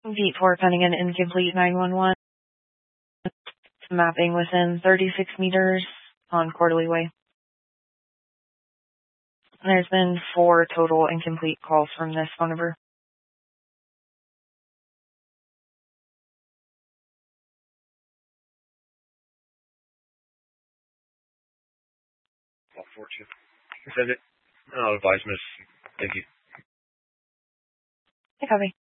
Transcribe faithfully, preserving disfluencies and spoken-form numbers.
V four pending an incomplete nine one one. Mapping within thirty-six meters on Quarterly Way. There's been four total incomplete calls from this phone number. I'll forward you. Send it. I'll advise Miss. Thank you. Hey, copy.